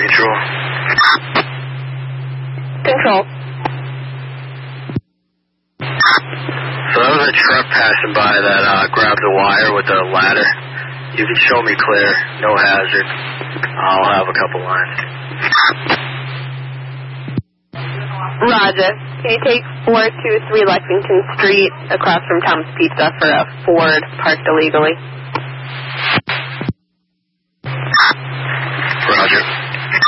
Control. Control. So that was a truck passing by that grabbed the wire with the ladder. You can show me clear, no hazard. I'll have a couple lines. Roger. Can you take 423 Lexington Street across from Tom's Pizza for a Ford parked illegally? Roger.